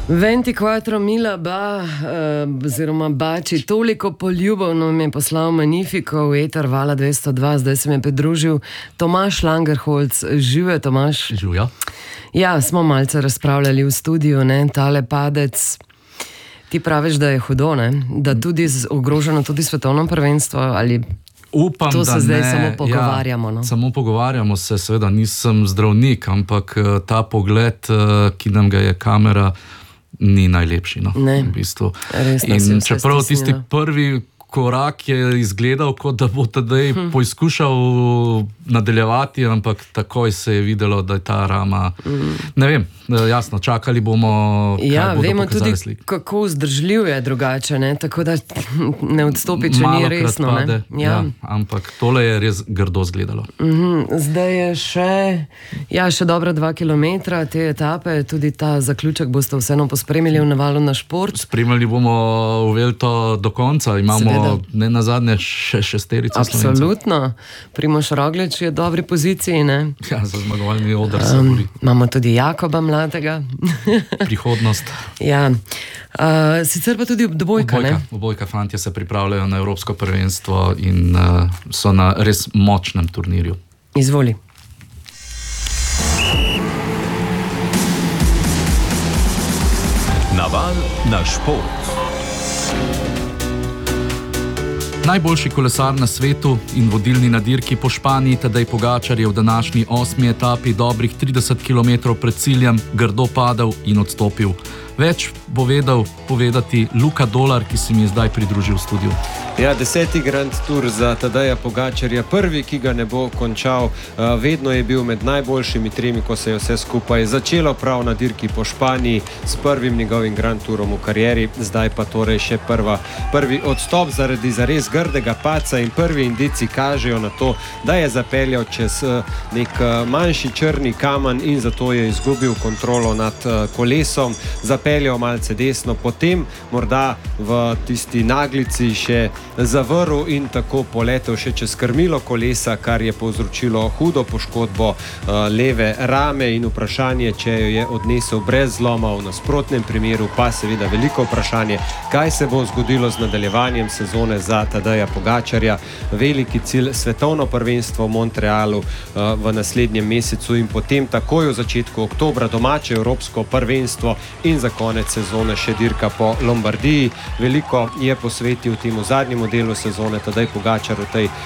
24 mila oziroma bači, toliko poljubov nam je poslal Magnifico v eter Vala 202, zdaj se mi je pridružil Tomaž Langerholz. Živijo, Tomaž? Živijo. Ja, smo malce razpravljali v studiu, ne, tale padec. Ti praviš, da je hudo, ne? Da tudi ogroženo tudi svetovno prvenstvo, ali... Upam, to se da zdaj ne. samo pogovarjamo. No? Samo pogovarjamo se, seveda nisem zdravnik, ampak ta pogled, ki nam ga je kamera, ni najlepši. No, ne, v bistvu. In čeprav tisti prvi korak je izgledal, kot da bo tedaj poizkušal nadaljevati, ampak takoj se je videlo, da je ta rama, ne vem, jasno, čakali bomo, kaj bodo vemo pokazali tudi, slik. kako vzdržljiv je drugače, ne? Tako da ne odstopi, če ni resno. Pade, ampak tole je res grdo izgledalo. Zdaj je še dobra 2 kilometra te etape, tudi ta zaključek boste vseeno pospremili v Navalu na šport. Spremljali bomo v Velto do konca, imamo ne nazadnje še šesterico Slovencev. Absolutno. Primož Roglič je v dobri poziciji, ne? Ja, za zmagovalni oder se bori. Imamo tudi Jakoba mladega. Prihodnost. Ja. Sicer pa tudi obdobojka, ne? Obdobojka, fantje se pripravljajo na Evropsko prvenstvo in so na res močnem turnirju. Izvoli. Naval na šport. Najboljši kolesar na svetu in vodilni na dirki po Španiji Tadej Pogačar je v današnji 8. etapi dobrih 30 km pred ciljem grdo padel in odstopil. Več bo vedel povedati Luka Dolar, ki se mi je zdaj pridružil v studiu. Ja, 10. Grand Tour za Tadeja Pogačarja, prvi, ki ga ne bo končal. Vedno je bil med najboljšimi tremi, ko se je vse skupaj začelo prav na dirki po Španiji s prvim njegovim Grand Tourom v karieri. Zdaj pa torej še prvi odstop zaradi zares grdega padca in prvi indici kažejo na to, da je zapeljal čez nek manjši črni kamen in zato je izgubil kontrolo nad kolesom. Zapeljal malce desno, potem morda v tisti naglici še zavrl in tako poletel še čez krmilo kolesa, kar je povzročilo hudo poškodbo leve rame in vprašanje, če jo je odnesel brez zloma, v nasprotnem primeru pa seveda veliko vprašanje, kaj se bo zgodilo z nadaljevanjem sezone za Tadeja Pogačarja. Veliki cilj svetovno prvenstvo v Montrealu v naslednjem mesecu in potem takoj v začetku oktobra domače evropsko prvenstvo in za konec sezone še dirka po Lombardiji. Veliko je posvetil temu zadnjemu delu sezone Tadej Pogačar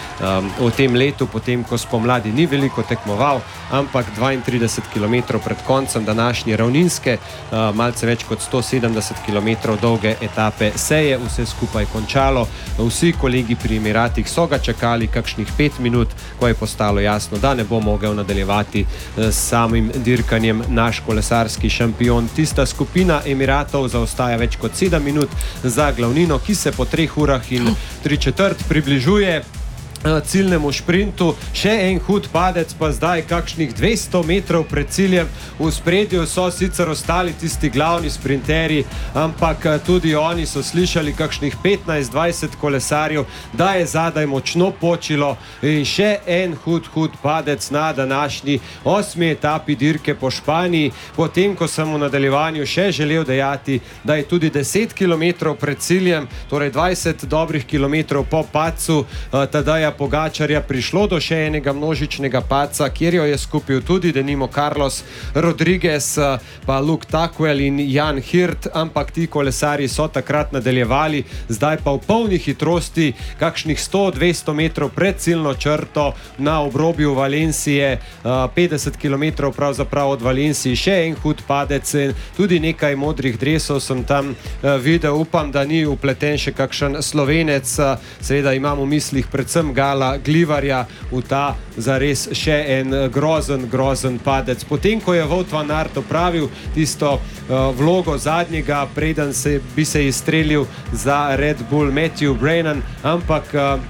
v tem letu, potem ko spomladi ni veliko tekmoval, ampak 32 km pred koncem današnje ravninske, malce več kot 170 km dolge etape se je vse skupaj končalo. Vsi kolegi pri Emiratih so ga čakali kakšnih 5 minut, ko je postalo jasno, da ne bo mogel nadaljevati s samim dirkanjem naš kolesarski šampion. Tista skupina Emiratov zaostaja več kot 7 minut za glavnino, ki se po 3 urah in 3/4 približuje ciljnemu šprintu. Še en hud padec, pa zdaj kakšnih 200 metrov pred ciljem. V spredju so sicer ostali tisti glavni sprinterji, ampak tudi oni so slišali kakšnih 15-20 kolesarjev, da je zadaj močno počilo. In še en hud padec na današnji 8. etapi dirke po Španiji. Potem, ko sem v nadaljevanju še želel dejati, da je tudi 10 km pred ciljem, torej 20 dobrih kilometrov po padcu Tadeja Pogačarja, prišlo do še enega množičnega padca, kjer jo je skupil tudi denimo Carlos Rodriguez, pa Luke Tuckwell in Jan Hirt, ampak ti kolesarji so takrat nadaljevali, zdaj pa v polni hitrosti, kakšnih 100-200 metrov pred ciljno črto na obrobju Valencije, 50 km pravzaprav od Valencije, še en hud padec, tudi nekaj modrih dresov sem tam videl, upam, da ni upleten še kakšen Slovenec, seveda imam v mislih predvsem Gala Glivarja, v ta zares še en grozen padec. Potem, ko je Wout van Aert opravil tisto vlogo zadnjega, preden bi se izstrelil za Red Bull Matthew Brennan, ampak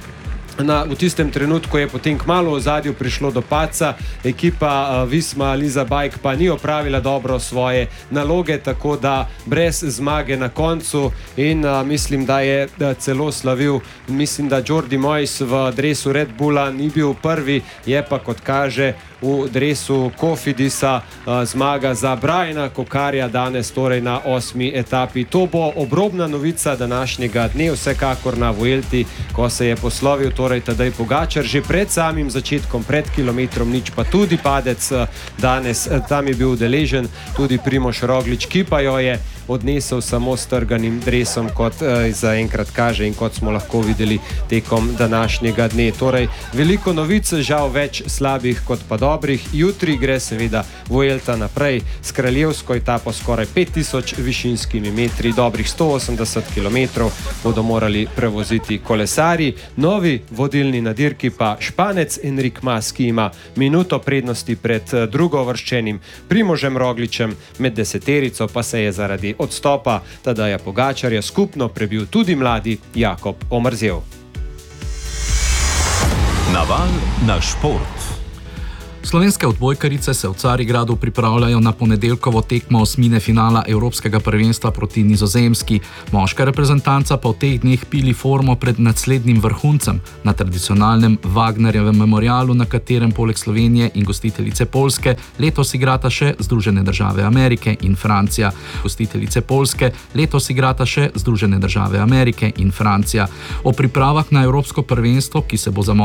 v tistem trenutku je potem kmalu v ozadju prišlo do padca. Ekipa Visma Liza Bike pa ni opravila dobro svoje naloge, tako da brez zmage na koncu in mislim, da je celo slavil. Mislim, da Jordi Moyes v dresu Red Bulla ni bil prvi, je pa kot kaže v dresu Cofidisa, zmaga za Briana Kokarja danes torej na 8. etapi. To bo obrobna novica današnjega dne, vsekakor na Vuelti, ko se je poslovil torej Tadej Pogačar že pred samim začetkom, pred kilometrom nič, pa tudi padec danes. Tam je bil udeležen tudi Primož Roglič, ki pa jo je odnesel samo s trganim dresom, kot zaenkrat kaže in kot smo lahko videli tekom današnjega dne. Torej, veliko novic, žal več slabih kot pa dobrih. Jutri gre seveda Vuelta naprej s kraljevsko etapo skoraj 5000 višinskimi metri, dobrih 180 km bodo morali prevoziti kolesarji. Novi vodilni na dirki pa Španec Enric Mas, ki ima minuto prednosti pred drugouvrščenim Primožem Rogličem, med deseterico pa se je zaradi odstopa Tadeja Pogačarja skupno prebil tudi mladi Jakob Omerzel. Naval na šport. Slovenske odbojkarice se v Carigradu pripravljajo na ponedeljkovo tekmo osmine finala Evropskega prvenstva proti Nizozemski. Moška reprezentanca pa v teh dneh pili formo pred naslednjim vrhuncem na tradicionalnem Wagnerjevem memorialu, na katerem poleg Slovenije in gostiteljice Poljske letos igrata še Združene države Amerike in Francija. Gostiteljice Poljske letos igrata še Združene države Amerike in Francija. O pripravah na Evropsko prvenstvo, ki se bo za